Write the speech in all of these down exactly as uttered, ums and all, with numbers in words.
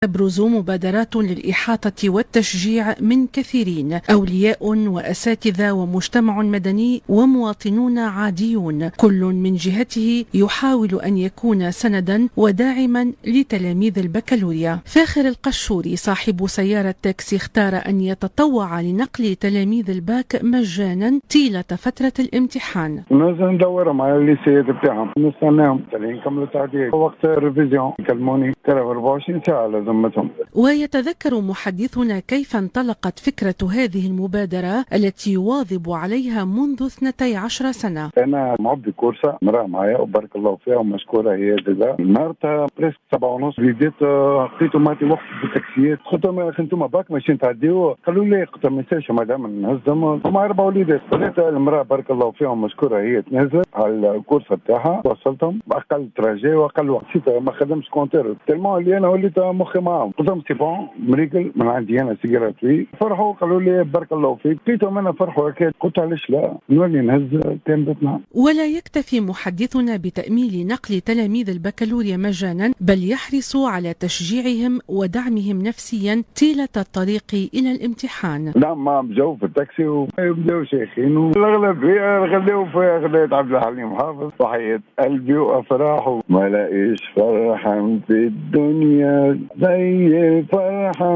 تبرز مبادرات للإحاطة والتشجيع من كثيرين، أولياء وأساتذة ومجتمع مدني ومواطنون عاديون، كل من جهته يحاول أن يكون سندا وداعما لتلاميذ البكالوريا. فاخر القشوري صاحب سيارة تاكسي اختار أن يتطوع لنقل تلاميذ الباك مجانا طيلة فترة الامتحان. نزل ندور مع الليسيات بتاعهم، نستناهم تلين كملوا تعديل وقت الريفيزيون يكلموني ترى أربعة وعشرين ساعة لازم. ويتذكر محدثنا كيف انطلقت فكرة هذه المبادرة التي يواظب عليها منذ اثنتي عشر سنة. أنا معبي كورسة مرأة معايا وبارك الله فيها ومشكورة هي جزاء. نهارتها بريسك سبعة ونص بديت قيتوا ماتي وقت بالتاكسيات، قلت لهم أنتم باك ماشيين تعديوا؟ قالوا لي قلت لهم ما يصيرش مدام نهزهم ومع أربع وليدات. بديت المرأة بارك الله فيها ومشكورة هي تنزلت على الكورسة بتاعها، وصلتهم بأقل تراجي وأقل وقت. ما خدمش كونتير تلمو اللي أنا وليت مخي معهم. قلت لهم سي بون مريكل من عندي انا سيجاره في فرحوا، قالوا لي بارك الله فيك. لقيتهم انا فرحوا اكيد، قلت علاش لا نولي نهز تنبتنا. ولا يكتفي محدثنا بتأميل نقل تلاميذ البكالوريا مجانا، بل يحرص على تشجيعهم ودعمهم نفسيا طيله الطريق الى الامتحان. نعم ما بجو في التاكسي ويبداو شيخين والاغلبيه غلاو فيها غلاية عبد الحليم حافظ وحياة قلبي وافراحه، ما لاقيش فرحا في الدنيا زي فرحا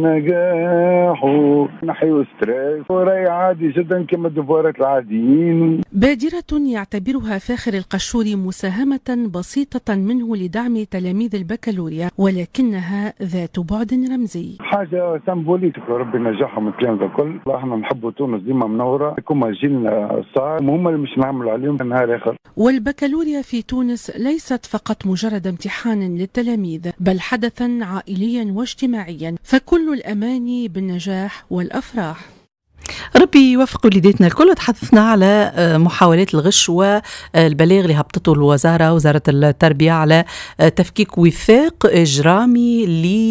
بنجاحه، نحيو ستريس وراي عادي جدا كما الدفورات العاديين. بادرة يعتبرها فاخر القشوري مساهمة بسيطة منه لدعم تلاميذ البكالوريا، ولكنها ذات بعد رمزي. حاجة سمبوليك وربي نجاحهم التلامذة الكل. احنا نحبوا تونس ديما منورة، كما جيلنا صعب وهم اللي مش نعملوا عليهم نهار آخر. والبكالوريا في تونس ليست فقط مجرد امتحان للتلاميذ، بل حدثا عائليا واجتماعيا، فكل الأماني بالنجاح والأفراح. ربي يوفق وليداتنا الكل. تحدثنا على محاولات الغش والبلاغ اللي هبطته الوزارة وزارة التربية على تفكيك وثاق إجرامي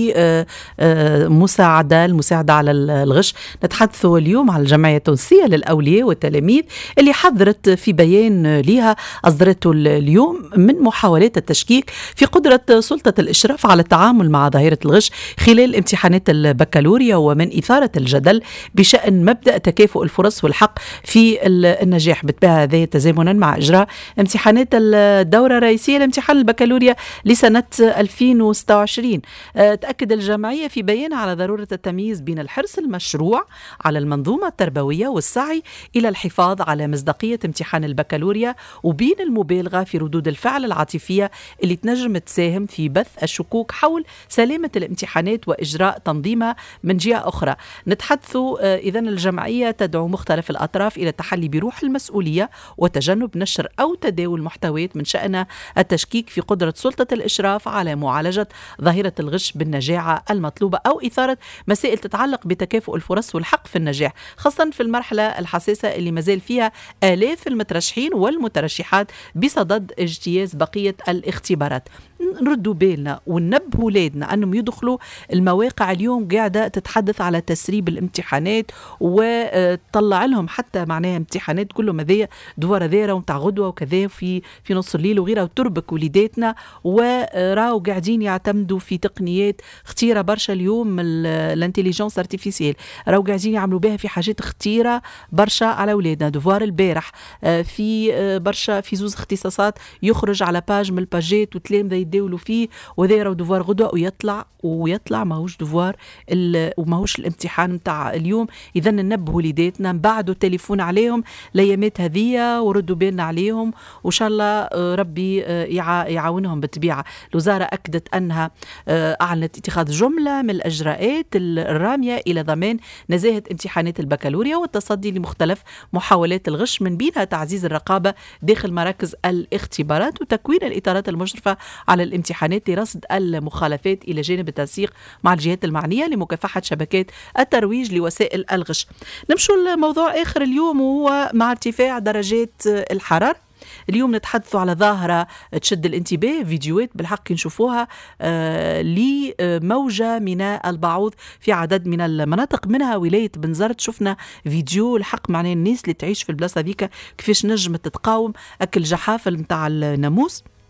لمساعدة المساعدة على الغش. نتحدث اليوم على الجمعية التونسية للأولياء والتلاميذ اللي حذرت في بيان لها أصدرته اليوم من محاولات التشكيك في قدرة سلطة الإشراف على التعامل مع ظاهرة الغش خلال امتحانات البكالوريا، ومن إثارة الجدل بشأن مبدأ تكافؤ الفرص والحق في النجاح. بتبع هذا تزامنا مع إجراء امتحانات الدورة الرئيسية لامتحان البكالوريا لسنة ألفين وستة وعشرين. تأكد الجمعية في بيان على ضرورة التمييز بين الحرص المشروع على المنظومة التربوية والسعي إلى الحفاظ على مصداقية امتحان البكالوريا، وبين المبالغة في ردود الفعل العاطفية اللي تنجم تساهم في بث الشكوك حول سلامة الامتحانات وإجراء تنظيمها من جهة أخرى. نتحدث إذن الجمعية تدعو مختلف الأطراف إلى التحلي بروح المسؤولية وتجنب نشر أو تداول محتويات من شأن التشكيك في قدرة سلطة الإشراف على معالجة ظاهرة الغش بالنجاعة المطلوبة، أو إثارة مسائل تتعلق بتكافؤ الفرص والحق في النجاح، خاصة في المرحلة الحساسة اللي مازال فيها آلاف المترشحين والمترشحات بصدد اجتياز بقية الاختبارات. نردوا بالنا وننبهوا ولادنا أنهم يدخلوا المواقع اليوم قاعدة تتحدث على تسريب الامتحانات وتطلع لهم حتى معناها امتحانات كلهم هذيا دوار ذيرة ومتاع غدوة وكذا في في نص الليل وغيرها، وتربك وليداتنا وراو قاعدين يعتمدوا في تقنيات خطيرة برشا اليوم. الانتليجنس ارتيفيسيال راو قاعدين يعملوا بها في حاجات خطيرة برشا على ولادنا. دوار البارح في برشا في زوز اختصاصات يخرج على باج من الباجات وتلامذة يداولوا فيه، وذا راو دوار غدوة ويطلع ويطلع ماهوش دوار وماهوش الامتحان متاع اليوم. إذا ننبه وليداتنا نبعدوا التليفون عليهم الأيامات هذية وردوا بالنا عليهم، وإن شاء الله ربي يعاونهم بالطبيعة. الوزارة أكدت أنها أعلنت اتخاذ جملة من الإجراءات الرامية إلى ضمان نزاهة امتحانات البكالوريا والتصدي لمختلف محاولات الغش، من بينها تعزيز الرقابة داخل مراكز الاختبارات وتكوين الإطارات المشرفة على الامتحانات لرصد المخالفات، إلى جانب التنسيق مع الجهات المعنية لمكافحة شبكات الترويج لوسائل الغش. نمشوا لموضوع آخر اليوم، وهو مع ارتفاع درجات الحرارة. اليوم نتحدث على ظاهرة تشد الانتباه، فيديوهات بالحق نشوفوها آه لموجة من البعوض في عدد من المناطق منها ولاية بنزرت. شفنا فيديو الحق معناه الناس اللي تعيش في البلاصة ذيك كيفاش نجمت تتقاوم أكل جحافل متاع الناموس.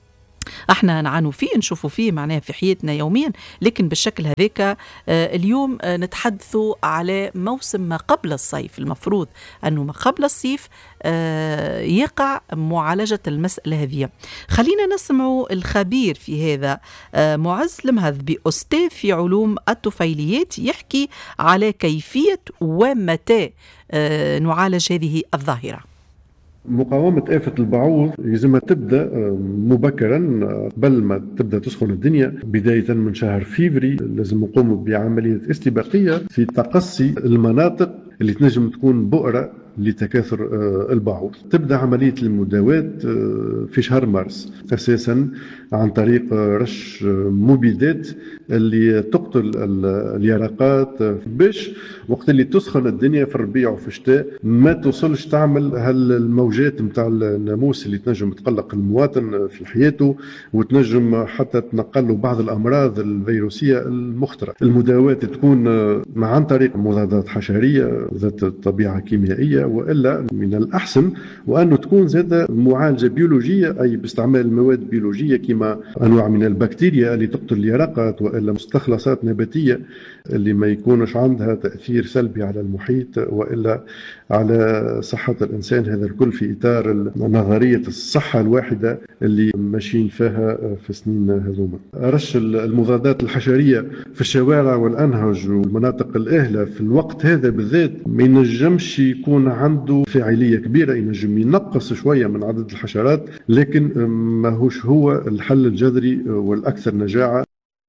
احنا نعانوا فيه نشوفوا فيه معناها في حياتنا يوميا، لكن بالشكل هذاك آه اليوم آه نتحدثوا على موسم ما قبل الصيف. المفروض أنه ما قبل الصيف آه يقع معالجة المسألة هذه. خلينا نسمعوا الخبير في هذا آه معز المهذبي، أستاذ في علوم الطفيليات، يحكي على كيفية ومتى آه نعالج هذه الظاهرة. مقاومة آفة البعوض يلزمها تبدأ مبكرا قبل ما تبدأ تسخن الدنيا، بداية من شهر فيفري. لازم نقوم بعملية استباقية في تقصي المناطق اللي تنجم تكون بؤرة لتكاثر البعوض. تبدأ عملية المداواة في شهر مارس، أساسا عن طريق رش مبيدات اللي تقتل اليرقات، باش وقت اللي تسخن الدنيا في الربيع وفي الشتاء ما توصلش تعمل هالموجات متاع الناموس اللي تنجم تقلق المواطن في حياته وتنجم حتى تنقل له بعض الأمراض الفيروسية المخطرة. المداواة تكون عن طريق مضادات حشرية ذات طبيعة كيميائية، وإلا من الأحسن وأنه تكون زادة معالجة بيولوجية، أي باستعمال مواد بيولوجية كما أنواع من البكتيريا اللي تقتل اليرقات، وإلا مستخلصات نباتية اللي ما يكونش عندها تأثير سلبي على المحيط وإلا على صحة الإنسان. هذا الكل في إطار نظرية الصحة الواحدة اللي ماشيين فيها في سنين هذوما. رش المضادات الحشرية في الشوارع والأنهج والمناطق الأهلة في الوقت هذا بالذات ما ينجمش يكون عنده فاعلية كبيرة، ينجم ينقص شوية من عدد الحشرات، لكن ما هوش هو الحل الجذري والأكثر نجاعة.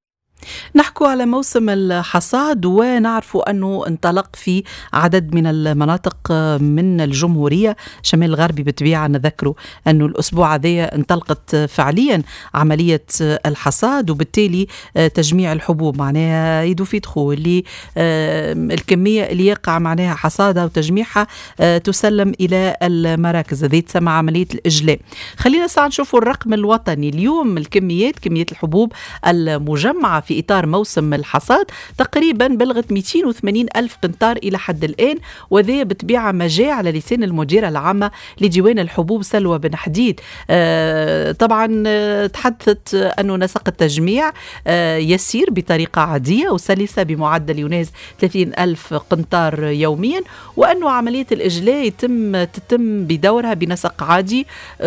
نحكوا على موسم الحصاد، ونعرفوا أنه انطلق في عدد من المناطق من الجمهورية شمال الغربي. بالطبيعة نذكروا أنه الأسبوع هذا انطلقت فعليا عملية الحصاد، وبالتالي تجميع الحبوب معناها يدو في دخول اللي الكمية اللي يقع معناها حصادها وتجميعها تسلم إلى المراكز. هذه تسمى عملية الإجلاء. خلينا ساعة نشوفوا الرقم الوطني اليوم. الكميات كمية الحبوب المجمعة في إطار موسم الحصاد تقريبا بلغت مئتين وثمانين ألف قنطار إلى حد الآن، وذي بطبيعة ما جاء على لسان المديرة العامة لديوان الحبوب سلوى بن حديد. آه طبعا آه تحدثت أنه نسق التجميع آه يسير بطريقة عادية وسلسة بمعدل يناهز ثلاثين ألف قنطار يوميا، وأنه عملية الإجلاء يتم تتم بدورها بنسق عادي.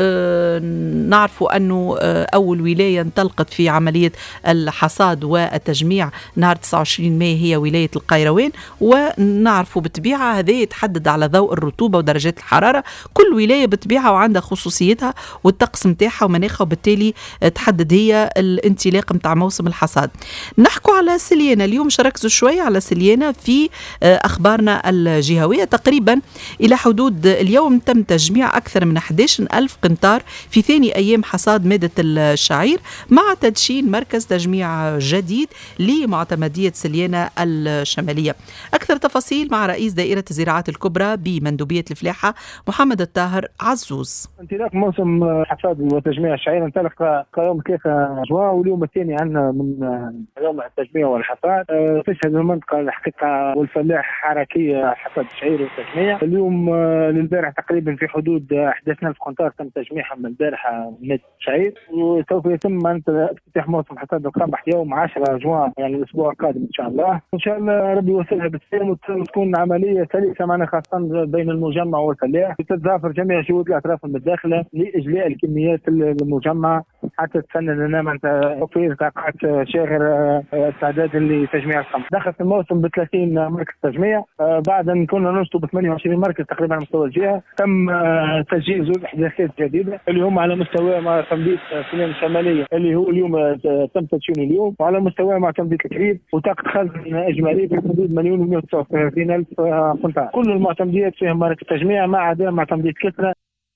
آه نعرفوا أنه آه أول ولاية انطلقت في عملية الحصاد والتجميع نهار تسعة وعشرين مايو هي ولاية القيروان، ونعرفوا بالطبيعة هذا يتحدد على ضوء الرطوبة ودرجات الحرارة. كل ولاية بالطبيعة وعندها خصوصيتها والطقس متاعها ومناخها، وبالتالي تحدد هي الانطلاق متاع موسم الحصاد. نحكوا على سليانة اليوم، شاركتوا شوية على سليانة في أخبارنا الجهوية. تقريبا إلى حدود اليوم تم تجميع أكثر من أحد عشر ألف قنطار في ثاني أيام حصاد مادة الشعير، مع تدشين مركز تجميع جديد لمعتمدية سليانة الشمالية. أكثر تفاصيل مع رئيس دائرة الزراعات الكبرى بمندوبية الفلاحة محمد الطاهر عزوز. انطلاق موسم حصاد وتجميع الشعير انطلق يوم ثلاثة جوان، واليوم الثاني عندنا من يوم التجميع والحصاد. تشهد المنطقة الحقيقة والفلاح حركية حصاد الشعير والتجميع. اليوم للبارح تقريبا في حدود أحد عشر ألف قنطار تم تجميعها من البارحة من الشعير، وسوف يتم افتتاح موسم حصاد القمح يوم عشرة جوان يعني الاسبوع القادم ان شاء الله. ان شاء الله ربي يوصلها بالسلام وتكون عمليه سلسه معنا، خاصه بين المجمع والفلاح، وتتضافر جميع جهود الاطراف المتداخله لاجلاء الكميات المجمعه حتى تسنن لنا من توفير طاقات شاغر استعداد لتجميع القمح. دخلت الموسم ب ثلاثين مركز تجميع، بعد ان كنا نشطب ب ثمانية وعشرين مركز تقريبا على مستوى الجهه. تم تسجيل زوج احداثيات جديده اللي هم على مستوى مع تمديد سليمان الشماليه اللي هو اليوم تم تدشينه اليوم، وعلى مستوى مع تمديد الكريب وطاقه خزن اجماليه في حدود مليون ومئة وتسعة وثلاثين الف قنطار. كل المعتمديات فيها مركز تجميع ما عدا معتمديه كثره.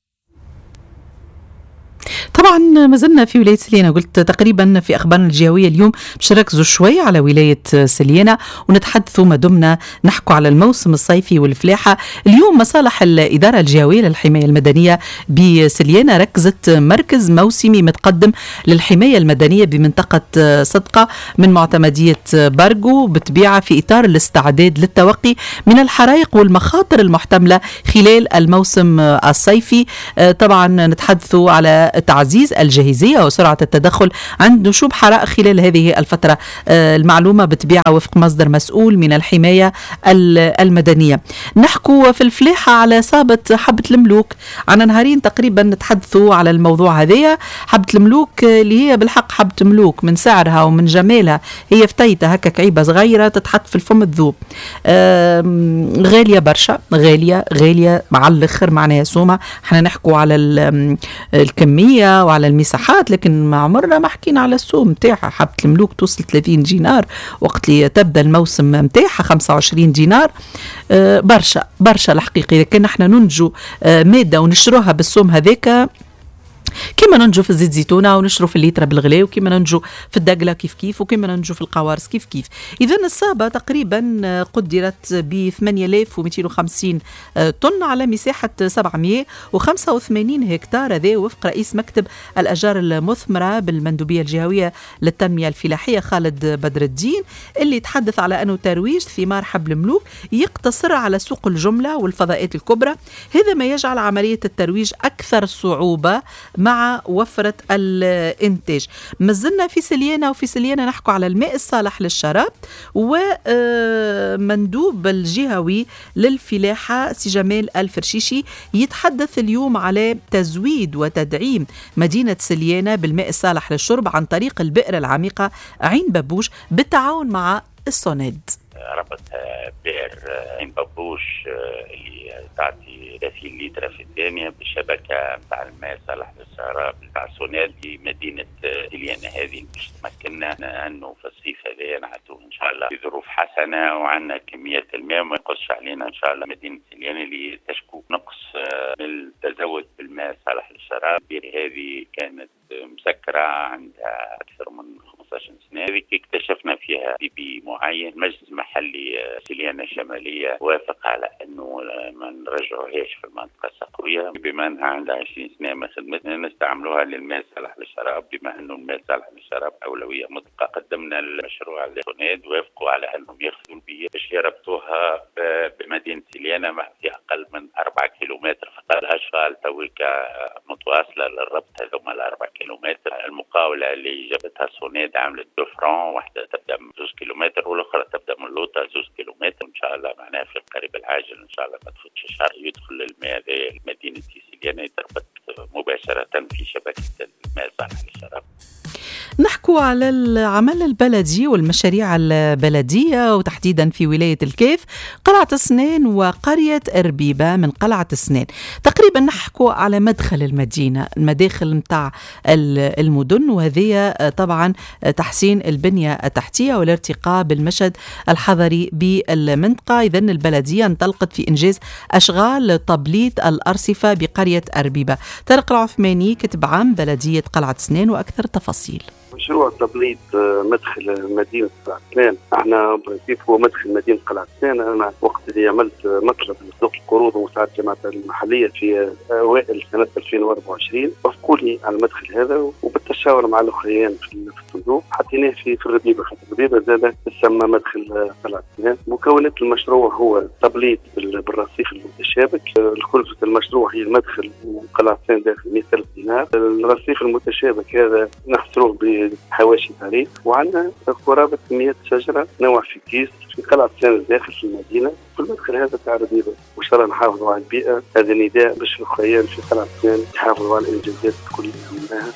طبعا ما زلنا في ولاية سليانة، قلت تقريبا في أخبارنا الجهوية اليوم باش نركزوا شوي على ولاية سليانة ونتحدثوا ما دمنا نحكوا على الموسم الصيفي والفلاحة. اليوم مصالح الإدارة الجهوية للحماية المدنية بسليانة ركزت مركز موسمي متقدم للحماية المدنية بمنطقة صدقة من معتمدية بارغو، بطبيعة في إطار الاستعداد للتوقي من الحرائق والمخاطر المحتملة خلال الموسم الصيفي. طبعا نتحدثوا على تعزيز تعزيز الجاهزية وسرعة التدخل عند نشوب حرائق خلال هذه الفترة. المعلومة بتبيعها وفق مصدر مسؤول من الحماية المدنية. نحكوا في الفلاحة على إصابة حبة الملوك. عنا نهارين تقريبا نتحدثوا على الموضوع هذا. حبة الملوك اللي هي بالحق حبة ملوك، من سعرها ومن جمالها هي فتيتة هكا كعيبة صغيرة تتحط في الفم الذوب. غالية برشا، غالية غالية مع الاخر معناها سومة. احنا نحكوا على الكمية وعلى المساحات، لكن ما عمرنا ما حكينا على السوم متاعها. حبة الملوك توصل ثلاثين دينار وقت اللي تبدأ الموسم متاعها خمسة وعشرين دينار. برشا برشا الحقيقة. لكن احنا ننجو مادة ونشروها بالسوم هذاك كما ننجو في الزيت زيتونة ونشرو في الليترة بالغلاء، وكما ننجو في الدقلة كيف كيف، وكما ننجو في القوارص كيف كيف. إذن الصابة تقريبا قدرت ب ثمانية آلاف ومئتين وخمسين طن على مساحة سبعمئة وخمسة وثمانين هكتار. هذا وفق رئيس مكتب الأشجار المثمرة بالمندوبية الجهوية للتنمية الفلاحية خالد بدر الدين، اللي تحدث على أنه ترويج ثمار حب الملوك يقتصر على سوق الجملة والفضاءات الكبرى. هذا ما يجعل عملية الترويج أكثر صعوبة مع وفرة الإنتاج. مازلنا في سليانة، وفي سليانة نحكوا على الماء الصالح للشراب. ومندوب الجهوي للفلاحة سي جمال الفرشيشي يتحدث اليوم على تزويد وتدعيم مدينة سليانة بالماء الصالح للشرب عن طريق البئر العميقة عين بابوش بالتعاون مع السونيد. ربط بئر عين بابوش اللي تعطي ثلاثين لتر في الثانية بالشبكة متاع الماء صالح للشراب متاع سونيد في مدينة سليانة هذه، باش تمكننا أنه في الصيف هذا نعدوه إن شاء الله بظروف حسنة وعندنا كميات الماء وما ينقصش علينا إن شاء الله. مدينة سليانة اللي تشكو نقص من التزود بالماء صالح للشراب. هذه كانت مسكرة عندها أكثر من خمسة عشر سنة. هذه اكتشفنا فيها بي بي معين. المجلس المحلي سليانة الشمالية وافق على أنه ما نرجعوهاش في المنطقة الصقرية، بما أنها عندها عشرين سنة ما خدمتنا نستعملوها للماء صالح للشراب، بما أنه الماء صالح للشراب أولوية مطلقة. قدمنا المشروع للسونيد وافقوا على أنهم ياخذوا البيئة باش يربطوها بمدينة سليانة في أقل من أربعة كيلومتر فقط. الأشغال تويكا متواصلة للربط هذوما الأربع كيلومتر. المقاولة اللي جابتها السونيد عملت دو فران، واحدة تبدأ من زوز كيلومتر والأخرى تبدأ من لوطة زوز كيلومتر. إن شاء الله معناها في القريب العاجل إن شاء الله ما تفوتش شهر يدخل الماء هذا مدينة سليانة يتربط مباشرة في شبكة الماء صالح للشراب. نحكوا على العمل البلدي والمشاريع البلدية وتحديدا في ولاية الكيف، قلعة سنين وقرية أربيبة من قلعة سنين. تقريبا نحكوا على مدخل المدينة، المداخل متاع المدن، وهذه طبعا تحسين البنية التحتية والارتقاء بالمشهد الحضري بالمنطقة. إذن البلدية انطلقت في إنجاز أشغال تبليط الأرصفة بقرية أربيبة. طارق العثماني كتب عام بلدية قلعة سنين وأكثر تفاصيل. مشروع تبليط مدخل مدينة قلعة سنين، احنا برنسيب هو مدخل مدينة قلعة سنين. انا وقت اللي عملت مطلب لصندوق القروض ومساعدة الجامعات المحلية في اوائل سنة ألفين وأربعة وعشرين وافقوا لي على المدخل هذا، وبالتشاور مع الاخرين في الصندوق حطيناه في في الربيبة. خاطر الربيبة زاد تسمى مدخل قلعة سنين. مكونات المشروع هو تبليط بالرصيف المتشابك. كلفة المشروع هي المدخل وقلعة سنين داخل مئة ألف دينار. الرصيف المتشابك هذا نحصروه بحواشي تاريخ، وعندنا قرابة مئة شجرة نوع في كيس في قلعة سنين داخل في المدينة. في المدخل هذا تاع ربيبة وإن شاء الله نحافظوا على البيئة. هذا نداء باش الأخرين في قلعة سنين يحافظوا على الإنجازات كلها عملناها.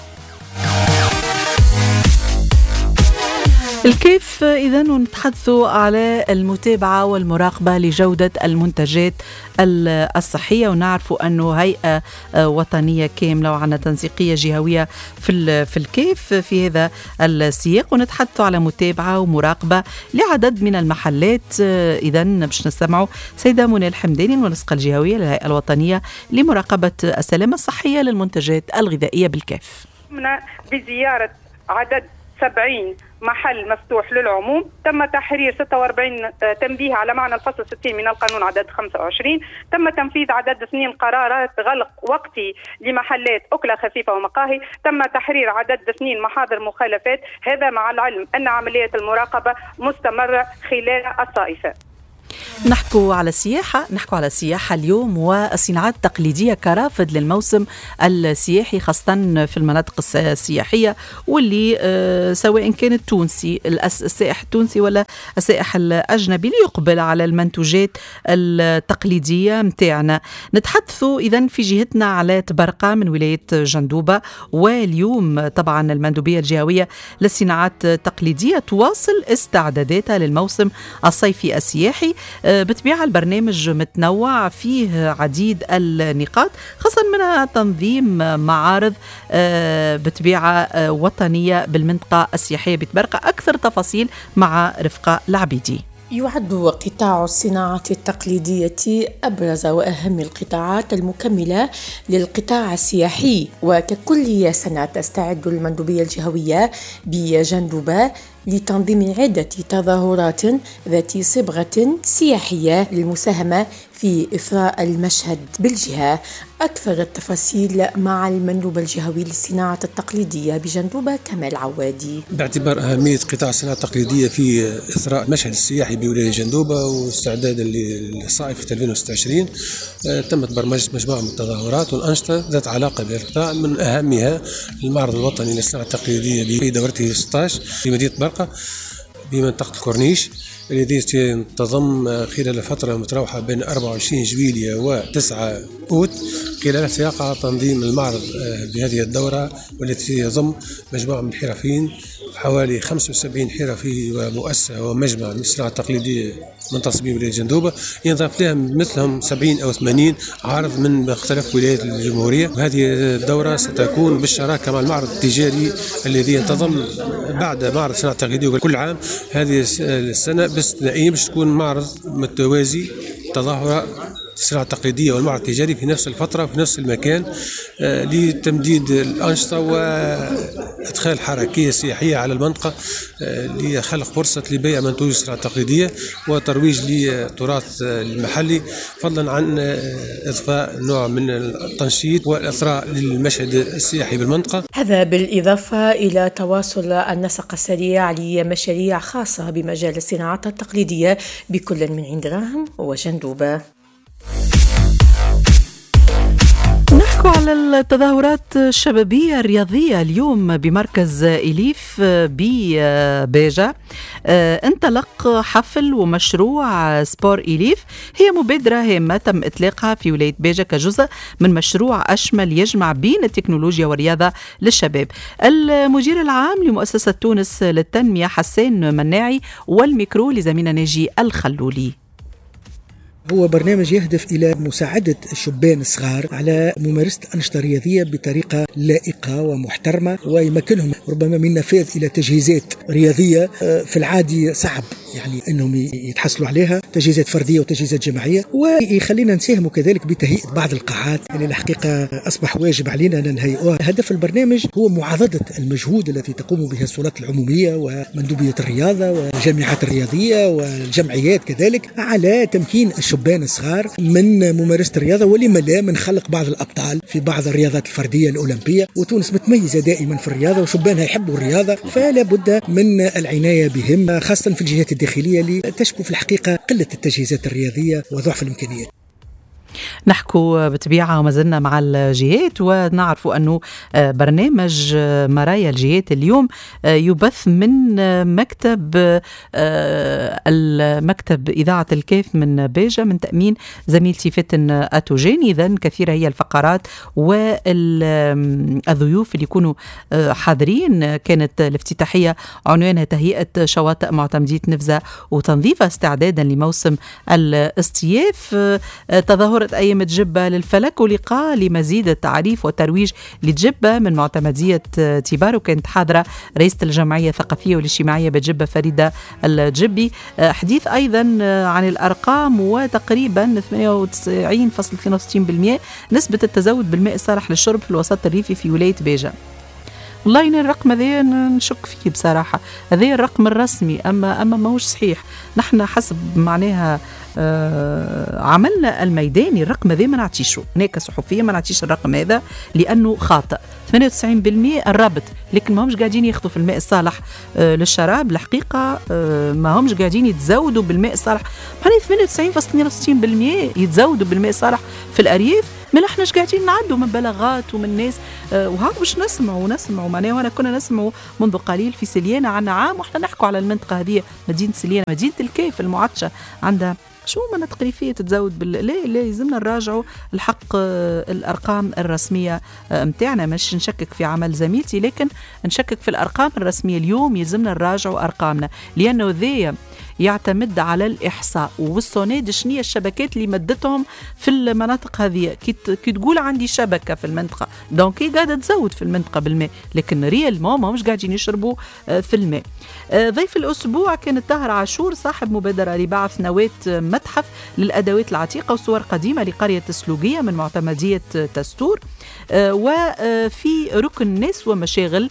الكيف إذن نتحدثوا على المتابعة والمراقبة لجودة المنتجات الصحية، ونعرفوا أنه هيئة وطنية كاملة وعنا تنسيقية جهوية في في الكيف في هذا السياق، ونتحدثوا على متابعة ومراقبة لعدد من المحلات. إذن باش نستمعوا سيدة منى الحمداني المنسقة الجهوية للهيئة الوطنية لمراقبة السلامة الصحية للمنتجات الغذائية بالكيف. بزيارة عدد سبعين محل مفتوح للعموم، تم تحرير ستة وأربعين تنبيه على معنى الفصل ستين من القانون عدد خمسة وعشرين. تم تنفيذ عدد اثنين قرارات غلق وقتي لمحلات أكلة خفيفة ومقاهي. تم تحرير عدد اثنين محاضر مخالفات، هذا مع العلم أن عملية المراقبة مستمرة خلال الصائفة. نحكوا على السياحة نحكوا على السياحة اليوم والصناعات التقليدية كرافد للموسم السياحي، خاصة في المناطق السياحية واللي آه سواء كان التونسي السائح التونسي ولا السائح الأجنبي ليقبل على المنتوجات التقليدية متاعنا. نتحدثوا إذن في جهتنا على تبرقة من ولاية جندوبة، واليوم طبعا المندوبية الجهوية للصناعات التقليدية تواصل استعداداتها للموسم الصيفي السياحي. بطبيعة البرنامج متنوع فيه عديد النقاط، خاصة منها تنظيم معارض بطبيعة وطنية بالمنطقة السياحية بتبرقة. أكثر تفاصيل مع رفقة العبيدي. يعد قطاع الصناعة التقليدية أبرز وأهم القطاعات المكملة للقطاع السياحي، وككل سنة تستعد المندوبية الجهوية بجندوبة لتنظيم عدة تظاهرات ذات صبغة سياحية للمساهمة في إثراء المشهد بالجهة. أكثر التفاصيل مع المندوب الجهوي للصناعة التقليدية بجندوبة كمال عوادي. باعتبار أهمية قطاع الصناعة التقليدية في إثراء المشهد السياحي بولاية جندوبة واستعدادا للصيف ألفين وستة وعشرين، تمت برمجة مجموعة من التظاهرات والأنشطة ذات علاقة بالقطاع، من أهمها المعرض الوطني للصناعة التقليدية في دورته ستة عشر في مدينة برقة بمنطقة الكورنيش، الذي تنتظم خلال الفترة المتراوحة بين أربعة وعشرين جويلية وتسعة أوت، خلال سيقع تنظيم المعرض بهذه الدورة، والتي يضم مجموعة من الحرفيين حوالي خمسة وسبعين حرفي ومؤسسة ومجمع من الصناعة التقليدية منتصبين ولاية جندوبة، ينضاف لهم مثلهم سبعين أو ثمانين عارض من مختلف ولايات الجمهورية. وهذه الدورة ستكون بالشراكة مع المعرض التجاري الذي ينتظم بعد معرض الصناعة التقليدية كل عام. هذه السنة باستثنائية باش تكون معرض متوازي، تظاهرة الصناعة التقليدية والمعرض التجاري في نفس الفترة في نفس المكان، آه لتمديد الأنشطة وإدخال حركية سياحية على المنطقة، آه لخلق فرصة لبيع منتوج الصناعة التقليدية وترويج للتراث المحلي، فضلا عن آه إضفاء نوع من التنشيط والإثراء للمشهد السياحي بالمنطقة. هذا بالإضافة إلى تواصل النسق السريع لمشاريع خاصة بمجال الصناعات التقليدية بكل من عند راهم وجندوبة. نحكوا على التظاهرات الشبابية الرياضية اليوم بمركز إليف ببيجة. انطلق حفل ومشروع سبور إليف، هي مبادرة هامة تم إطلاقها في ولاية بيجة كجزء من مشروع أشمل يجمع بين التكنولوجيا والرياضة للشباب. المدير العام لمؤسسة تونس للتنمية حسين مناعي والميكرو لزميلنا ناجي الخلولي. هو برنامج يهدف إلى مساعدة الشبان الصغار على ممارسة أنشطة رياضية بطريقة لائقة ومحترمة، ويمكنهم ربما من نفاذ إلى تجهيزات رياضية في العادي صعب يعني أنهم يتحصلوا عليها، تجهيزات فردية وتجهيزات جماعية، ويخلينا نساهموا كذلك بتهيئة بعض القاعات اللي يعني الحقيقة أصبح واجب علينا أن نهيئوها. هدف البرنامج هو معاضدة المجهود الذي تقوم به السلطات العمومية ومندوبية الرياضة والجامعات الرياضية والجمعيات كذلك على تمكين الشبان الصغار من ممارسة الرياضة، ولما لا من خلق بعض الأبطال في بعض الرياضات الفردية الأولمبية. وتونس متميزة دائما في الرياضة وشبانها يحبوا الرياضة، فلا بد من العناية بهم خاصة في الجهات الداخلية اللي تشكو في الحقيقة قلة التجهيزات الرياضية وضعف الإمكانيات. نحكوا بطبيعة وما زلنا مع الجهات، ونعرف أنه برنامج مرايا الجهات اليوم يبث من مكتب المكتب إذاعة الكيف من بيجة من تأمين زميلتي فتن أتوجين. إذن كثيرة هي الفقرات والضيوف اللي يكونوا حاضرين. كانت الافتتاحية عنوانها تهيئة شواطئ معتمدية نفزة وتنظيفها استعدادا لموسم الاصطياف. تظاهرة أيام جبة للفلك ولقاء لمزيد التعريف والترويج لجبة من معتمدية تيبار، وكانت حاضرة رئيسة الجمعية الثقافية والاجتماعية بجبة فريدة الجبي. حديث أيضا عن الأرقام، وتقريبا ثمانية وتسعين فاصلة اثنين وستين بالمئة نسبة التزود بالماء الصالح للشرب في الوسط الريفي في ولاية بيجة. والله إن الرقم هذا نشك فيه بصراحة، هذا الرقم الرسمي، أما أما ما هوش صحيح. نحن حسب معناها آه عملنا الميداني الرقم هذا ما نعطيشه، هناك صحفية ما نعطيش الرقم هذا لأنه خاطئ. ثمانية وتسعين بالمئة الرابط، لكن ما همش قاعدين ياخذوا في الماء الصالح آه للشراب الحقيقة، آه ما همش قاعدين يتزودوا بالماء الصالح. معناها ثمانية وتسعين فاصلة اثنين وستين بالمئة يتزودوا بالماء الصالح في الأرياف، ما احناش قاعدين نعدوا من بلاغات ومن ناس آه وهاك باش نسمعوا نسمعوا معناها. وانا كنا نسمعوا منذ قليل في سليانة عنا عام، واحنا نحكوا على المنطقة هذه مدينة سليانة، مدينة الكيف المعطشة عندها شو مناطق ريفية تتزود بال... لا لا يلزمنا نراجعوا الحق الأرقام الرسمية متاعنا. مش نشكك في عمل زميلتي، لكن نشكك في الأرقام الرسمية. اليوم يلزمنا نراجعوا أرقامنا، لأنه ذي يعتمد على الإحصاء والسوناد شنية الشبكات اللي مدتهم في المناطق هذه. كي كي تقول عندي شبكة في المنطقة دونك قاعدة تزود في المنطقة بالماء، لكن ريال ما مش قاعدين يشربوا في الماء. ضيف الأسبوع كان طاهر عاشور، صاحب مبادرة لبعث نواة متحف للأدوات العتيقة وصور قديمة لقرية السلوقية من معتمدية تستور. وفي ركن ناس ومشاغل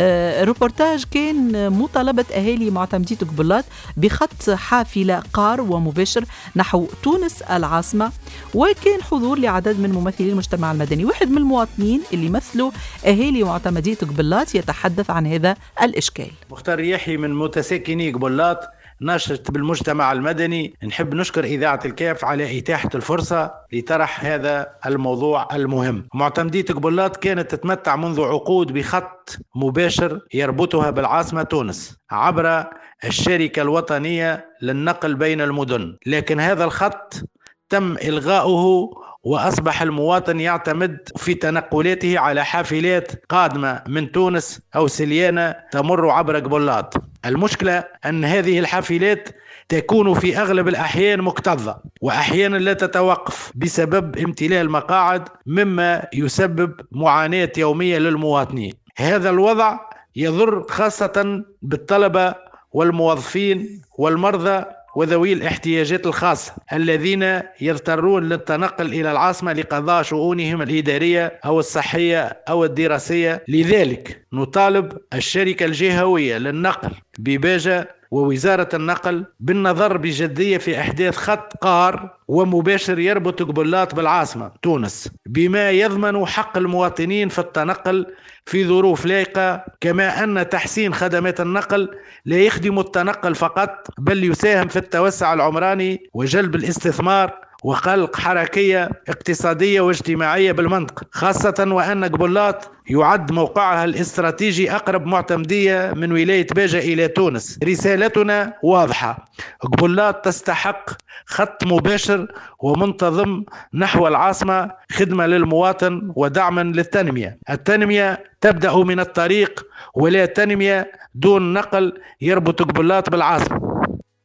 روبورتاج كان مطالبة أهالي معتمدية قبلات بخط حافلة قار ومباشر نحو تونس العاصمة، وكان حضور لعدد من ممثلي المجتمع المدني. واحد من المواطنين اللي مثلوا أهالي معتمدية قبلات يتحدث عن هذا الإشكال. مختار يحيى من متساكني قبلات، ناشط بالمجتمع المدني. نحب نشكر إذاعة الكاف على إتاحة الفرصة لطرح هذا الموضوع المهم. معتمدية قبلات كانت تتمتع منذ عقود بخط مباشر يربطها بالعاصمة تونس عبر الشركة الوطنية للنقل بين المدن، لكن هذا الخط تم إلغاؤه وأصبح المواطن يعتمد في تنقلاته على حافلات قادمة من تونس أو سليانة تمر عبر قبلات. المشكلة أن هذه الحافلات تكون في أغلب الأحيان مكتظة، وأحيانا لا تتوقف بسبب امتلاء المقاعد، مما يسبب معاناة يومية للمواطنين. هذا الوضع يضر خاصة بالطلبة والموظفين والمرضى وذوي الاحتياجات الخاصة الذين يضطرون للتنقل إلى العاصمة لقضاء شؤونهم الإدارية أو الصحية أو الدراسية. لذلك نطالب الشركة الجهوية للنقل بباجة ووزارة النقل بالنظر بجدية في إحداث خط قار ومباشر يربط قبلات بالعاصمة تونس، بما يضمن حق المواطنين في التنقل في ظروف لائقة، كما أن تحسين خدمات النقل لا يخدم التنقل فقط، بل يساهم في التوسع العمراني وجلب الاستثمار وخلق حركية اقتصادية واجتماعية بالمنطقة، خاصة وأن قبلات يعد موقعها الاستراتيجي أقرب معتمدية من ولاية باجة إلى تونس. رسالتنا واضحة: قبلات تستحق خط مباشر ومنتظم نحو العاصمة، خدمة للمواطن ودعما للتنمية. التنمية تبدأ من الطريق، ولا تنمية دون نقل يربط قبلات بالعاصمة.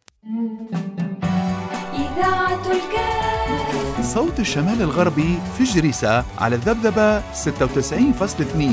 صوت الشمال الغربي في جريسة على الذبذبة ستة وتسعين فاصلة اثنين.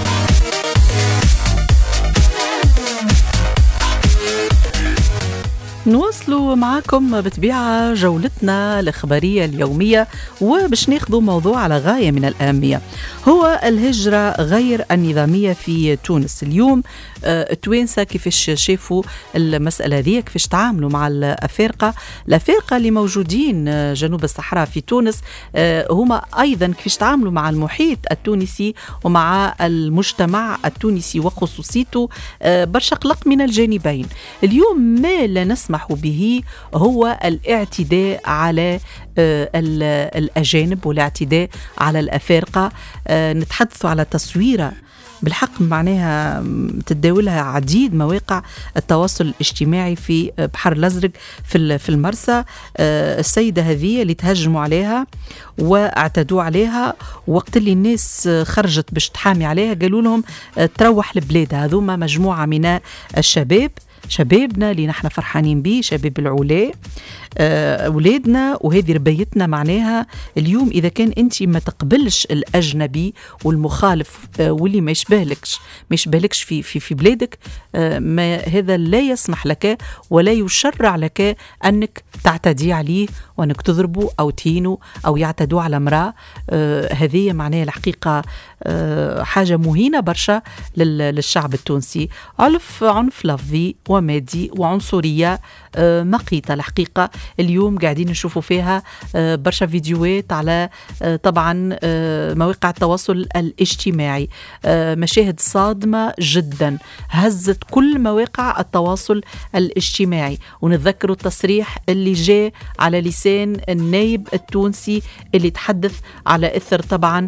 نواصلوا معكم بطبيعة جولتنا الإخبارية اليومية، وباش ناخذوا موضوع على غاية من الأهمية، هو الهجرة غير النظامية في تونس. اليوم التوانسة كيفاش شافوا المسألة هذه، كيفاش تعاملوا مع الأفارقة الأفارقة اللي موجودين جنوب الصحراء في تونس، هما أيضا كيفاش تعاملوا مع المحيط التونسي ومع المجتمع التونسي وخصوصيته. برشا قلق من الجانبين. اليوم ما لا نسمع به هو الاعتداء على الأجانب والاعتداء على الأفارقة. نتحدث على تصويرة بالحق معناها تتداولها عديد مواقع التواصل الاجتماعي في بحر الأزرق في في المرسى. السيدة هذه اللي تهجموا عليها واعتدوا عليها، وقت اللي الناس خرجت باش تحامي عليها قالوا لهم تروح لبلادها. هذوما مجموعة من الشباب، شبابنا اللي نحن فرحانين به، شباب العلاء أولادنا وهذه ربيتنا. معناها اليوم إذا كان أنت ما تقبلش الأجنبي والمخالف واللي ما يشبهلكش ما يشبهلكش في, في, في بلادك، ما هذا لا يسمح لك ولا يشرع لك أنك تعتدي عليه وأنك تضربه أو تهينه أو يعتدوا على امرأة. هذه معناها الحقيقة حاجة مهينة برشا للشعب التونسي. عنف عنف لفظي ومادي وعنصرية مقيتة الحقيقة. اليوم قاعدين نشوفوا فيها برشا فيديوهات على طبعا مواقع التواصل الاجتماعي، مشاهد صادمة جدا هزت كل مواقع التواصل الاجتماعي. ونتذكروا التصريح اللي جاء على لسان النائب التونسي اللي تحدث على إثر طبعا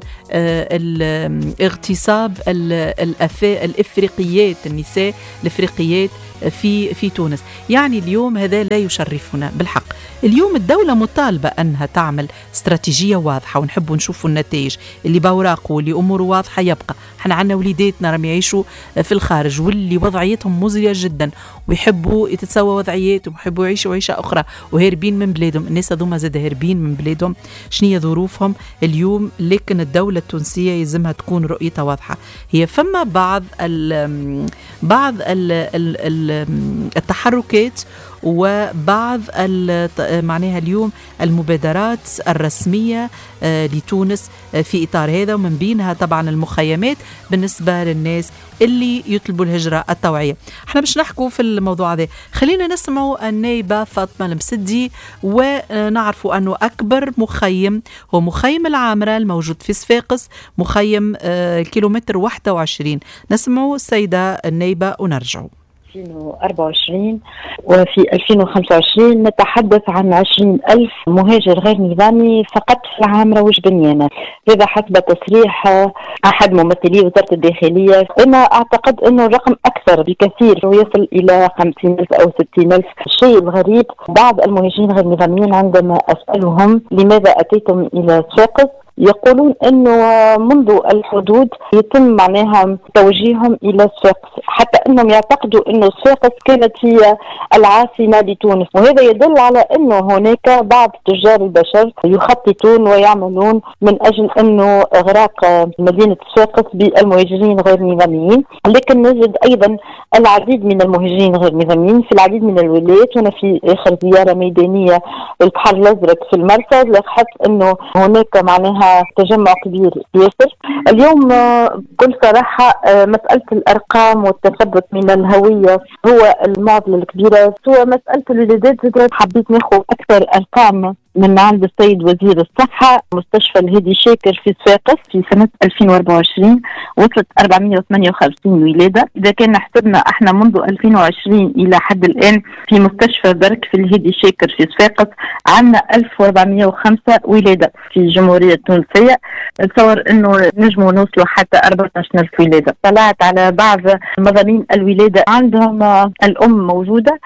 اغتصاب الافريقيات النساء الافريقيات في في تونس. يعني اليوم هذا لا يشرفنا بالحق. اليوم الدولة مطالبة أنها تعمل استراتيجية واضحة، ونحب نشوفوا النتائج اللي باوراقه واللي أموره واضحة. يبقى احنا عنا وليداتنا راهم يعيشوا في الخارج واللي وضعيتهم مزرية جدا ويحبوا يتسوى وضعيات ويحبوا يعيشوا عيشة أخرى وهاربين من بلادهم. الناس هذوما زاد هاربين من بلادهم، شنية ظروفهم اليوم؟ لكن الدولة التونسية يلزمها تكون رؤيتها واضحة. هي فما بعض ال بعض ال ال التحركات وبعض معناها اليوم المبادرات الرسمية لتونس في إطار هذا، ومن بينها طبعا المخيمات بالنسبة للناس اللي يطلبوا الهجرة الطوعية. احنا مش نحكوا في الموضوع هذا، خلينا نسمعوا النائبة فاطمة المسدي ونعرفوا أنه أكبر مخيم هو مخيم العامرة الموجود في صفاقس، مخيم الكيلومتر واحد وعشرين. نسمعوا السيدة النائبة ونرجعوا. ألفين وأربعة وعشرين وفي ألفين وخمسة وعشرين نتحدث عن عشرين ألف مهاجر غير نظامي فقط في العامرة وجبنيانة. هذا حسب تصريح أحد ممثلي وزارة الداخلية. أنا أعتقد أنه الرقم أكثر بكثير ويصل إلى خمسين ألف أو ستين ألف. الشيء الغريب بعض المهاجرين غير نظاميين عندما أسألهم لماذا أتيتم إلى صفاقس يقولون أنه منذ الحدود يتم معناها توجيههم إلى صفاقس، حتى أنهم يعتقدوا أنه صفاقس كانت هي العاصمة لتونس. وهذا يدل على أنه هناك بعض تجار البشر يخططون ويعملون من أجل أنه إغراق مدينة صفاقس بالمهاجرين غير نظاميين. لكن نجد أيضا العديد من المهاجرين غير نظاميين في العديد من الولايات. هنا في آخر زيارة ميدانية للبحر الأزرق في المرصد لاحظت أنه هناك معناها تجمع كبير ياسر. اليوم بكل صراحة مسألة الأرقام والتثبت من الهوية هو المعضلة الكبيرة. سوى مسألة الولادات حبيت ناخذ أكثر أرقام من عند السيد وزير الصحة. مستشفى الهادي شاكر في صفاقس في سنة ألفين وأربعة وعشرين وصلت أربعمائة وثمانية وخمسين ولادة. إذا كان حسبنا احنا منذ ألفين وعشرين إلى حد الآن في مستشفى برك في الهادي شاكر في صفاقس عندنا ألف وأربعمائة وخمسة ولادة في الجمهورية التونسية. تصور أنه نجموا نوصلوا حتى أربعة عشر ألف ولادة. طلعت على بعض مضامين الولادة عندهم الأم موجودة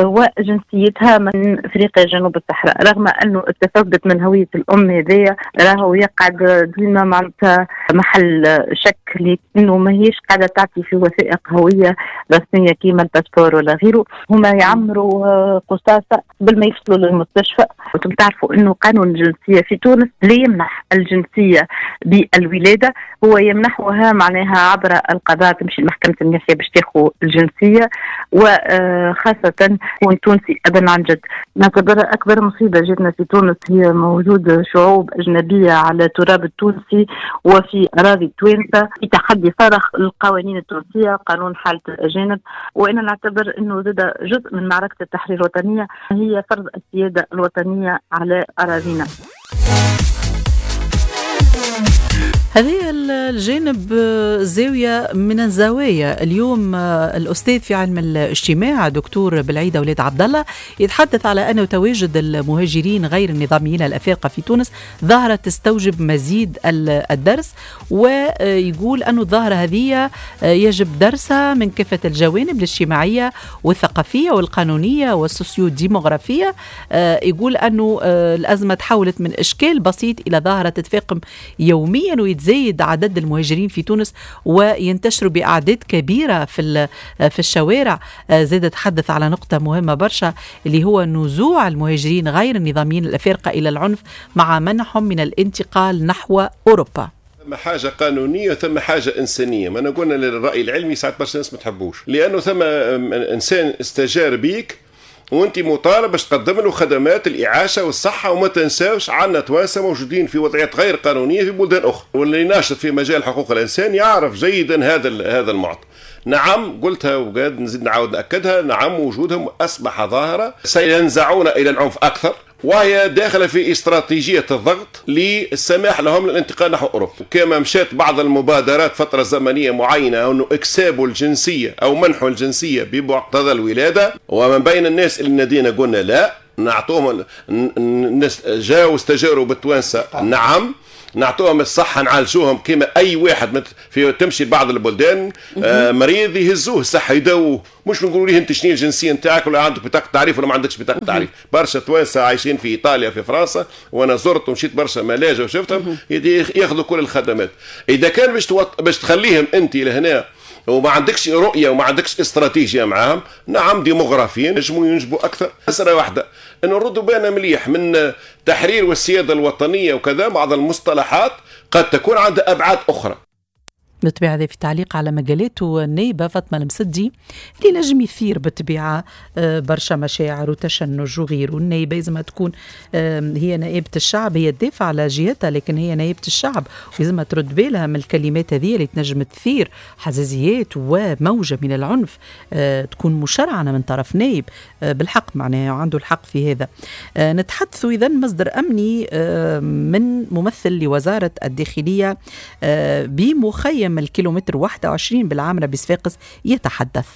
وجنسيتها من أفريقيا جنوب الصحراء، رغم أنه التثبت من هوية الأم هذيا راهو يقعد ديما معناتها محل شك لأنه ما هيش قاعدة تعطي في وثائق هوية رسمية كيما الباسبور ولا غيره. هما يعمروا قصاصة قبل ما يفصلوا للمستشفى. وانتم تعرفوا أنه قانون الجنسية في تونس لا يمنح الجنسية بالولادة، هو يمنحها معناها عبر القضاء، تمشي لمحكمة الناحية باش تاخذ الجنسية. وخاصة كون تونسي أبا عن جد. نعتبر أكبر مصيبة جاتنا في تونس هي موجود شعوب أجنبية على تراب التونسي وفي أراضي التوانسة في تحدي صارخ القوانين التونسية، قانون حالة الأجانب. وأنا نعتبر أنه زاد جزء من معركة التحرير الوطنية هي فرض السيادة الوطنية على أراضينا. هذه الجانب زاوية من الزوايا. اليوم الأستاذ في علم الاجتماع دكتور بالعيدة ولاد عبد الله يتحدث على أنه تواجد المهاجرين غير النظاميين الأفارقة في تونس ظاهرة تستوجب مزيد الدرس، ويقول أنه الظاهرة هذه يجب درسها من كافة الجوانب الاجتماعية والثقافية والقانونية والسوسيو ديموغرافية. يقول أنه الأزمة تحولت من إشكال بسيط إلى ظاهرة تتفاقم يوميا ويتزايد عدد عدد المهاجرين في تونس وينتشروا بأعداد كبيرة في في الشوارع. زاد تحدث على نقطة مهمة برشا اللي هو نزوع المهاجرين غير النظاميين الأفارقة إلى العنف مع منعهم من الانتقال نحو أوروبا. ثم حاجة قانونية ثم حاجة إنسانية. ما نقولنا للرأي العلمي ساعات برشا ناس ما تحبوش، لأنه ثم إنسان استجار بيك وانت مطالب باش تقدم له خدمات الإعاشة والصحة. وما تنساوش عنا توانسة موجودين في وضعيات غير قانونية في بلدان أخرى، واللي ناشط في مجال حقوق الإنسان يعرف جيدا هذا هذا المعطى. نعم قلتها وقاعد نزيد نعاود نأكدها، نعم وجودهم أصبح ظاهرة سينزعون إلى العنف أكثر، وهي داخلة في استراتيجية الضغط للسماح لهم للانتقال نحو أوروبا. كما مشات بعض المبادرات فترة زمنية معينة أنه إكسابوا الجنسية أو منحوا الجنسية بمقتضى الولادة، ومن بين الناس اللي نادينا قلنا لا نعطوهم، الناس جاوا واستجاروا بالتوانسة نعم نعطوهم الصحة نعالجوهم كما أي واحد في تمشي لبعض البلدان آه مريض يهزوه الصحة يداووه، مش نقولوا ليه أنت شنو الجنسية نتاعك ولا عندك بطاقة تعريف ولا ما عندكش بطاقة تعريف. برشا توانسة عايشين في إيطاليا في فرنسا وأنا زرت ومشيت برشا ملاجئ وشفتهم ياخذوا كل الخدمات. إذا كان باش توط... باش تخليهم أنت لهنا وما عندكش رؤية وما عندكش استراتيجية معاهم، نعم ديموغرافيا نجموا ينجبوا أكثر. مسألة واحدة أنه نردوا بالنا مليح من تحرير والسيادة الوطنية وكذا، بعض المصطلحات قد تكون عندها أبعاد أخرى. بالطبيعة هذا في تعليق على مجالاته النائبة فاطمة المسدي اللي نجم يثير بالطبيعة برشا مشاعر وتشنج وغيره. النائبة لازم تكون هي نائبة الشعب، هي تدافع على جهتها لكن هي نائبة الشعب، ولازم ترد بالها من الكلمات هذه اللي تنجم تثير حزازيات وموجة من العنف تكون مشرعنة من طرف نائب بالحق معناها عنده الحق في هذا. نتحدث إذن مصدر أمني من ممثل لوزارة الداخلية بمخيم الكيلومتر واحد وعشرين بالعامرة بصفاقس يتحدث.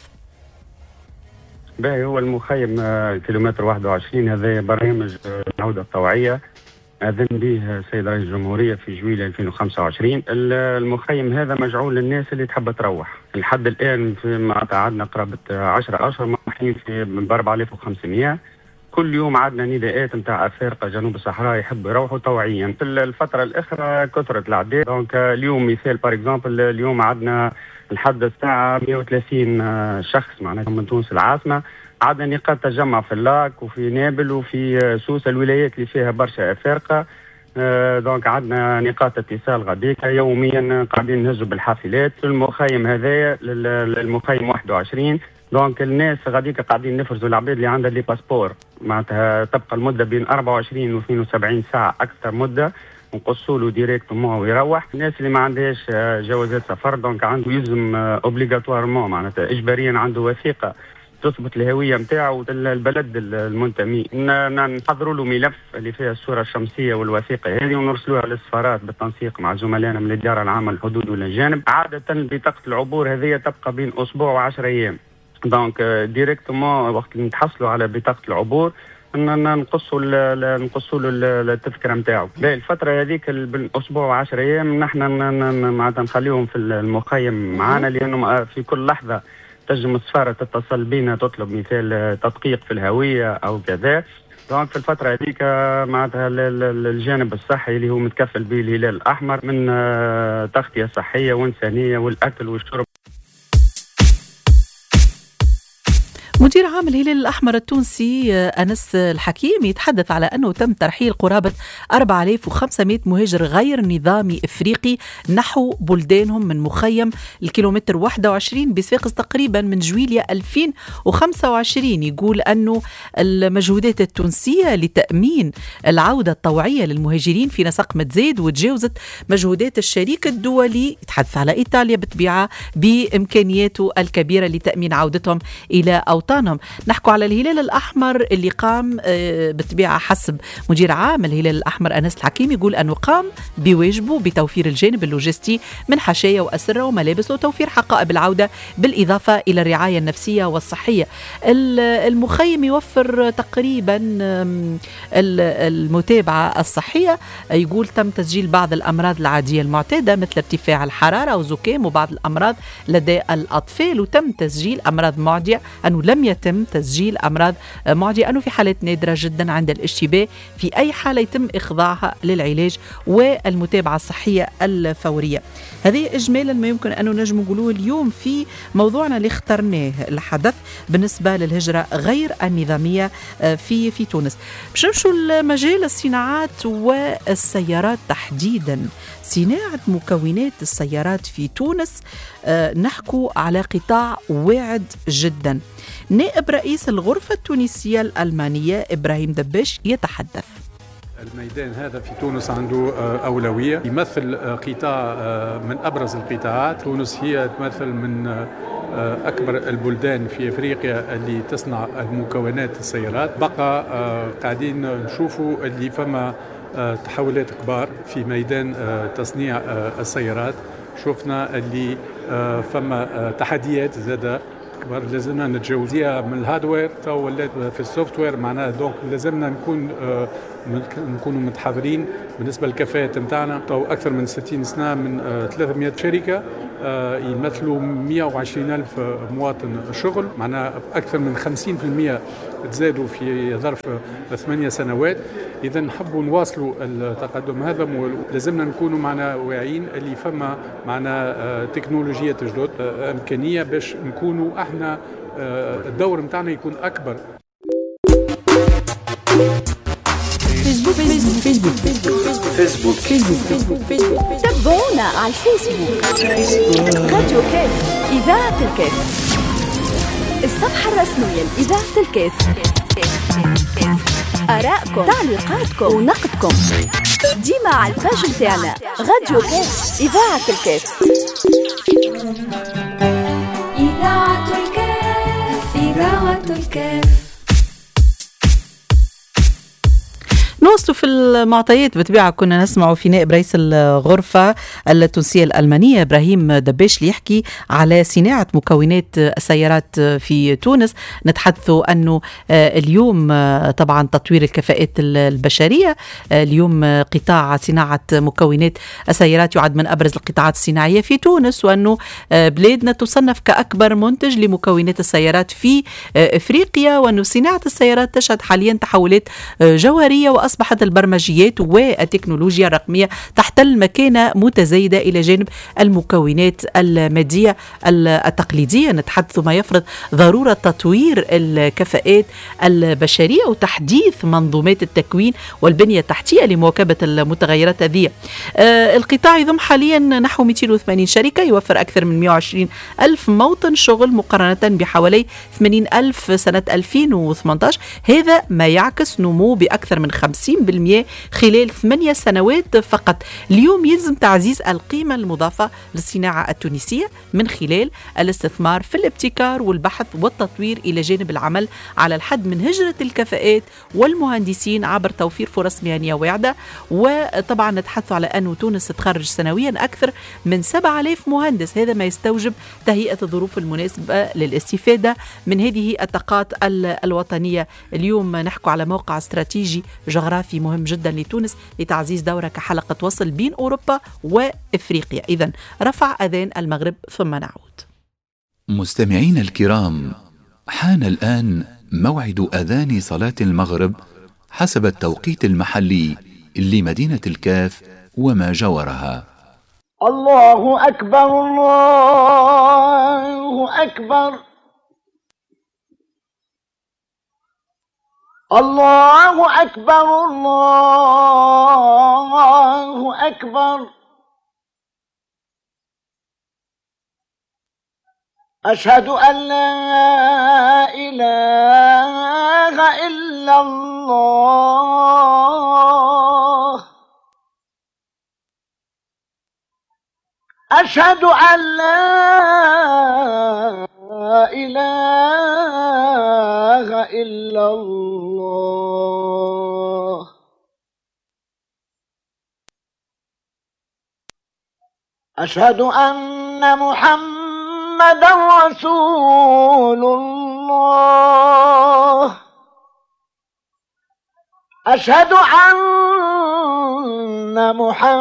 باهي هو المخيم كيلومتر واحد وعشرين هذا برنامج العودة الطوعية أذن به السيد رئيس الجمهورية في جويلية ألفين وخمسة وعشرين. المخيم هذا مجعول للناس اللي تحب تروح. لحد الآن في معناتها عندنا قرابة عشرة أشهر مرحين في ب أربعة آلاف وخمسمائة. كل يوم عندنا نداءات نتاع أفارقة جنوب الصحراء يحبوا يروحوا طوعيا. في الفترة الأخرى كثرت الأعداد. دونك اليوم مثال بار اكزومبل اليوم عندنا لحد الساعة مئة وثلاثين شخص معناها من تونس العاصمة. عندنا نقاط تجمع في اللاك وفي نابل وفي سوسة الولايات اللي فيها برشا أفارقة. دونك عندنا نقاط اتصال غاديكا يوميا قاعدين نهزوا بالحافلات. المخيم هذايا المخيم واحد وعشرين دونك الناس غاديك قاعدين نفرزوا العباد اللي عندها لي باسبور معناتها تبقى المده بين أربعة وعشرين و اثنين وسبعين ساعه اكثر مده نقصوا له ديريكتومون ويروح. الناس اللي ما عندهاش جوازات سفر دونك عنده يلزم اوبليغاتوارمون معناتها اجباريا عنده وثيقه تثبت الهويه نتاعو البلد المنتمي. نحضروا له ملف اللي فيها الصوره الشمسيه والوثيقه هذه ونرسلوها للسفارات بالتنسيق مع زملائنا من الاداره العامه للحدود والجانب. عاده بطاقه العبور هذه تبقى بين اسبوع وعشرة ايام. دونك ديريكتومون وقت اللي نتحصلوا على بطاقه العبور نقصوا نقصوا له التذكره نتاعو. الفتره هذيك بين اسبوع وعشرة ايام نحن معناتها نخليهم في المخيم معنا لانه في كل لحظه تنجم السفاره تتصل بينا تطلب مثال تدقيق في الهويه او كذا. دونك في الفتره هذيك معناتها الجانب الصحي اللي هو متكفل به الهلال الاحمر من تغطيه صحيه وانسانيه والاكل والشرب. مدير عام الهلال الأحمر التونسي أنس الحكيم يتحدث على أنه تم ترحيل قرابة أربعة آلاف وخمسمائة مهاجر غير نظامي إفريقي نحو بلدانهم من مخيم الكيلومتر واحد وعشرين بصفاقس تقريبا من جويلية ألفين وخمسة وعشرين. يقول أنه المجهودات التونسية لتأمين العودة الطوعية للمهاجرين في نسق متزايد وتجاوزت مجهودات الشريك الدولي يتحدث على إيطاليا بالطبيعة بإمكانياته الكبيرة لتأمين عودتهم إلى أوطان. نحكو على الهلال الأحمر اللي قام بالطبيعة حسب مدير عام الهلال الأحمر أنس الحكيم يقول أنه قام بواجبه بتوفير الجانب اللوجستي من حشاية وأسرة وملابس وتوفير حقائب العودة بالإضافة إلى الرعاية النفسية والصحية. المخيم يوفر تقريبا المتابعة الصحية. يقول تم تسجيل بعض الأمراض العادية المعتادة مثل ارتفاع الحرارة وزكام وبعض الأمراض لدى الأطفال، وتم تسجيل أمراض معدية أنه لم لم يتم تسجيل أمراض معدية، أنه في حالات نادرة جدا عند الاشتباه في أي حالة يتم إخضاعها للعلاج والمتابعة الصحية الفورية. هذه إجمالا ما يمكن أن نجم نقولوه اليوم في موضوعنا اللي اخترناه، الحدث بالنسبة للهجرة غير النظامية في في تونس. باش نمشوا لمجال الصناعات والسيارات تحديدا، صناعة مكونات السيارات في تونس. أه نحكوا على قطاع واعد جدا. نائب رئيس الغرفة التونسية الألمانية إبراهيم دباش يتحدث. الميدان هذا في تونس عنده أولوية، يمثل قطاع من أبرز القطاعات. تونس هي تمثل من أكبر البلدان في أفريقيا اللي تصنع المكونات السيارات. بقى قاعدين نشوفوا اللي فما تحولات كبار في ميدان تصنيع السيارات. شفنا اللي فما تحديات زادة كبار لازمنا نتجاوزيها من الهاردوير تو ولات في السوفت وير. معناها دونك لازمنا نكون نكونوا متحضرين بالنسبه للكفاءات نتاعنا. تو اكثر من ستين سنه من ثلاثمئة شركه يمثلوا مئة وعشرين ألف مواطن شغل، معناها اكثر من خمسين بالمئة تزادوا في ظرف ثمانية سنوات. اذا نحبوا نواصلوا التقدم هذا لازمنا نكونوا معنا واعيين اللي فما معنا تكنولوجيا جدد امكانيه باش نكونوا احنا الدور نتاعنا يكون اكبر. فيسبوك فيسبوك فيسبوك فيسبوك فيسبوك فيسبوك تابعونا على الفيسبوك. راديو كاف إذاعة الكاف، الصفحة الرسمية لإذاعة الكاف. آراءكم، تعليقاتكم ونقدكم ديما على الباج نتاعنا راديو كاف إذاعة الكاف. إذاعة الكاف إذاعة الكاف. نوصلوا في المعطيات بطبيعة. كنا نسمع في نائب رئيس الغرفة التونسية الألمانية إبراهيم دباش ليحكي على صناعة مكونات السيارات في تونس. نتحدثوا أنه اليوم طبعا تطوير الكفاءات البشرية، اليوم قطاع صناعة مكونات السيارات يعد من أبرز القطاعات الصناعية في تونس، وأنه بلادنا تصنف كأكبر منتج لمكونات السيارات في إفريقيا، وأنه صناعة السيارات تشهد حاليا تحولات جوهرية، وأصبحت البرمجيات والتكنولوجيا الرقمية تحتل مكانة متزايدة إلى جانب المكونات المادية التقليدية. نتحدث ما يفرض ضرورة تطوير الكفاءات البشرية وتحديث منظومات التكوين والبنية التحتية لمواكبة المتغيرات هذه. آه القطاع يضم حاليا نحو مئتين وثمانين شركة، يوفر أكثر من مئة وعشرين ألف موطن شغل مقارنة بحوالي ثمانين ألف سنة ألفين وثمانية عشر. هذا ما يعكس نمو بأكثر من خمسين بالمئة خلال ثمانية سنوات فقط. اليوم يلزم تعزيز القيمة المضافة للصناعة التونسية من خلال الاستثمار في الابتكار والبحث والتطوير إلى جانب العمل على الحد من هجرة الكفاءات والمهندسين عبر توفير فرص مهنية واعدة. وطبعا نتحدث على أن تونس تخرج سنويا أكثر من سبعة آلاف مهندس، هذا ما يستوجب تهيئة الظروف المناسبة للاستفادة من هذه الطاقات الوطنية. اليوم نحكي على موقع استراتيجي جغرافي مهم جدا لتونس لتعزيز دورها كحلقة وصل بين أوروبا وإفريقيا. إذن رفع أذان المغرب ثم نعود. مستمعين الكرام، حان الآن موعد أذان صلاة المغرب حسب التوقيت المحلي لمدينة الكاف وما جاورها. الله أكبر الله أكبر الله أكبر الله أكبر أشهد أن لا إله إلا الله أشهد أن لا إله إلا الله أشهد أن محمدا رسول الله أشهد أن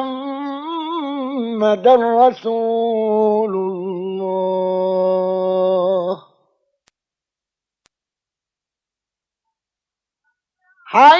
محمدا رسول الله حي